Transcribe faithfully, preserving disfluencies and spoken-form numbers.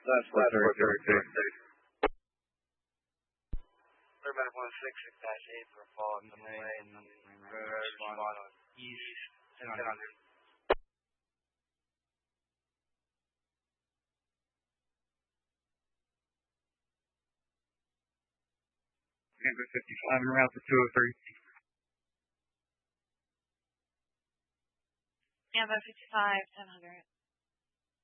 Last four thirty, thirty, thirty. Urban one six six dash eight for fall in the lane, respond east, seven hundred. Kansas fifty-five and route to two oh three. Kansas fifty-five, ten hundred.